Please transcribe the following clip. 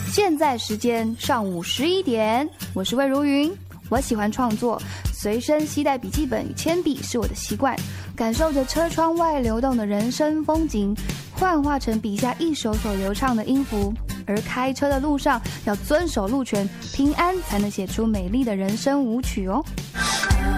现在时间上午11点，我是魏如云。我喜欢创作，随身携带笔记本与铅笔是我的习惯，感受着车窗外流动的人生风景，幻化成笔下一首首流畅的音符。而开车的路上要遵守路权，平安才能写出美丽的人生舞曲哦。